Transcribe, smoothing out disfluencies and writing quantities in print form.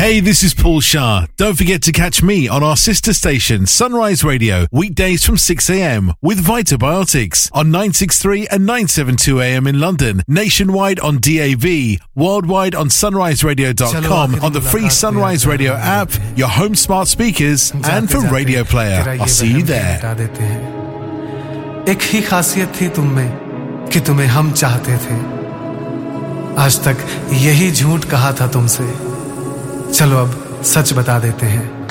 Hey, this is Paul Shah. Don't forget to catch me on our sister station, Sunrise Radio, weekdays from 6 a.m. with Vitobiotics on 963 and 972 a.m. in London, nationwide on DAB, worldwide on sunriseradio.com, on the free Sunrise Radio app, your home smart speakers, and for Radio Player. I'll see you there. एक ही खासियत थी तुम में कि तुम्हें हम चाहते थे। आज तक यही झूठ कहा था तुमसे, चलो अब सच बता देते हैं।